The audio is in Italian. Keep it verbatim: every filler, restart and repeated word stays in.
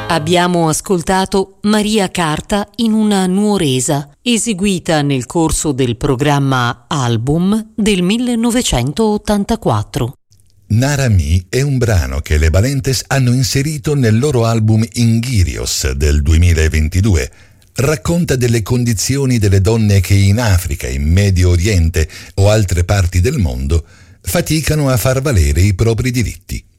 Abbiamo ascoltato Maria Carta in una nuoresa, eseguita nel corso del programma Album del millenovecentottantaquattro. Narami è un brano che le Valentes hanno inserito nel loro album Inghirios del duemilaventidue. Racconta delle condizioni delle donne che in Africa, in Medio Oriente o altre parti del mondo faticano a far valere i propri diritti.